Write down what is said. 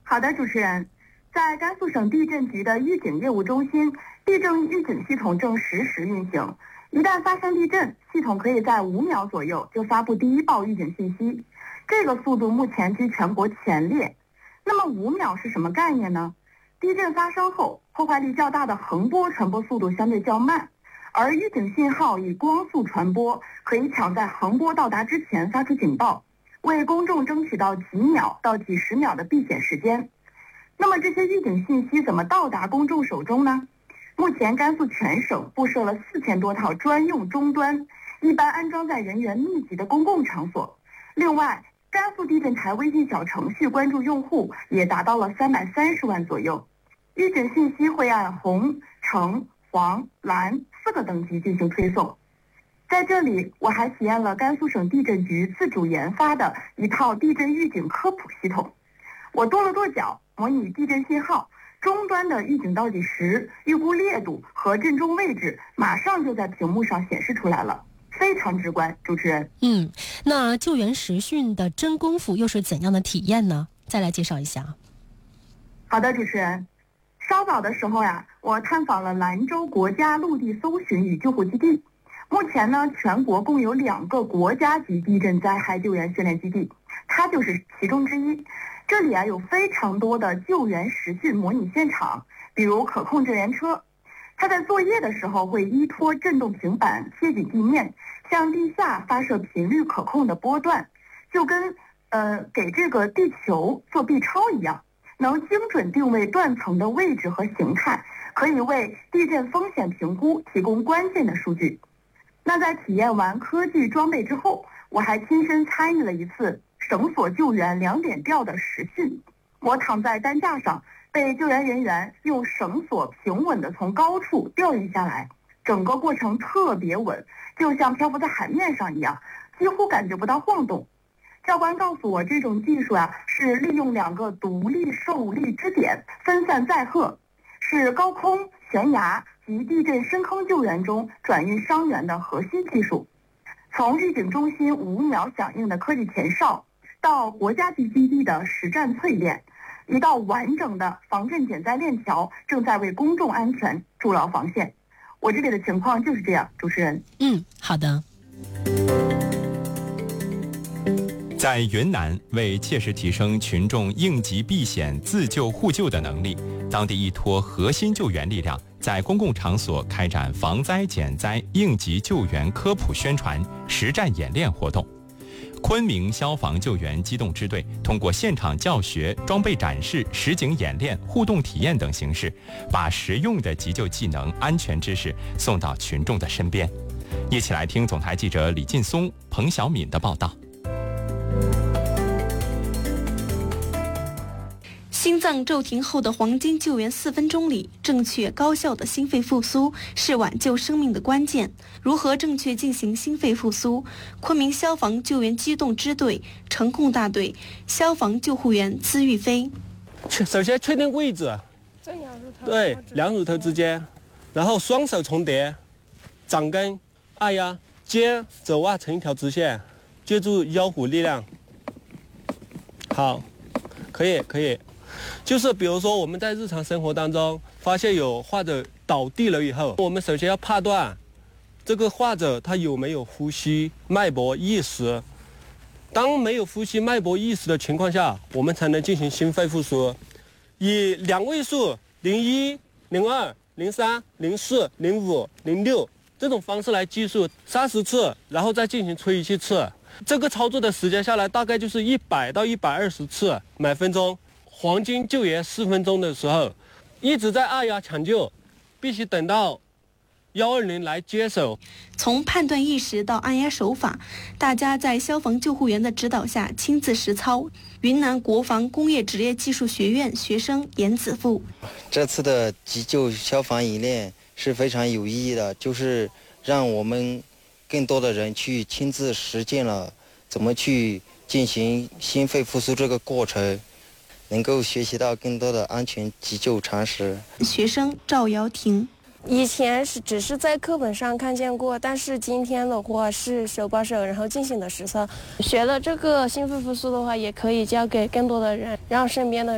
好的，主持人，在甘肃省地震局的预警业务中心，地震预警系统正实时运行。一旦发生地震，系统可以在5秒左右就发布第一报预警信息，这个速度目前居全国前列。那么5秒是什么概念呢？地震发生后，破坏力较大的横波传播速度相对较慢，而预警信号以光速传播，可以抢在横波到达之前发出警报，为公众争取到几秒到几十秒的避险时间。那么这些预警信息怎么到达公众手中呢？目前甘肃全省布设了4000多套专用终端，一般安装在人员密集的公共场所。另外，甘肃地震台微信小程序关注用户也达到了330万左右。预警信息会按红、橙、黄、蓝4个等级进行推送。在这里，我还体验了甘肃省地震局自主研发的一套地震预警科普系统。我跺了跺脚，模拟地震信号，终端的预警倒计时、预估烈度和震中位置马上就在屏幕上显示出来了，非常直观。主持人， 那救援实训的真功夫又是怎样的体验呢？再来介绍一下。 好的，主持人，稍早的时候呀，我探访了兰州国家陆地搜寻与救护基地。目前呢，全国共有2个国家级地震灾害救援训练基地，它就是其中之一。这里有非常多的救援实训模拟现场，比如可控救援车，它在作业的时候会依托震动平板贴紧地面，向地下发射频率可控的波段，就跟给这个地球做 B 超一样，能精准定位断层的位置和形态，可以为地震风险评估提供关键的数据。那在体验完科技装备之后，我还亲身参与了一次绳索救援2点吊的实训。我躺在担架上，被救援人员用绳索平稳地从高处吊运下来，整个过程特别稳，就像漂浮在海面上一样，几乎感觉不到晃动。教官告诉我，这种技术是利用2个独立受力支点分散载荷，是高空、悬崖及地震深坑救援中转运伤员的核心技术。从预警中心5秒响应的科技前哨，到国家级基地的实战淬炼，一道完整的防震减灾链条正在为公众安全筑牢防线。我这里的情况就是这样，主持人。 好的。 在云南，为切实提升群众应急避险、自救互救的能力，当地依托核心救援力量，在公共场所开展防灾减灾、应急救援科普宣传、实战演练活动。昆明消防救援机动支队通过现场教学、装备展示、实景演练、互动体验等形式，把实用的急救技能、安全知识送到群众的身边。一起来听总台记者李劲松、彭小敏的报道。 心脏骤停后的黄金救援4分钟里，正确高效的心肺复苏是挽救生命的关键。如何正确进行心肺复苏？昆明消防救援机动支队城控大队消防救护员资玉飞。 首先确定位置，对，2乳头之间，然后双手重叠，掌根按压，肩肘腕成一条直线，借助腰腹力量。好，可以。就是比如说我们在日常生活当中发现有患者倒地了以后，我们首先要判断这个患者他有没有呼吸、脉搏、意识。当没有呼吸、脉搏、意识的情况下，我们才能进行心肺复苏。以2位数01、02、03、04、05、06这种方式来计数30次，然后再进行吹气次。这个操作的时间下来大概就是100到120次每分钟。黄金救援4分钟的时候，一直在按压抢救，必须等到120来接手。 从判断意识到按压手法，大家在消防救护员的指导下亲自实操。云南国防工业职业技术学院学生严子富， 这次的急救消防演练是非常有意义的，就是让我们更多的人去亲自实践了怎么去进行心肺复苏这个过程，能够学习到更多的安全急救常识。 学生赵瑶婷， 以前只是在课本上看见过，但是今天的话是手把手然后进行的实操。学了这个心肺复苏的话，也可以教给更多的人，让身边的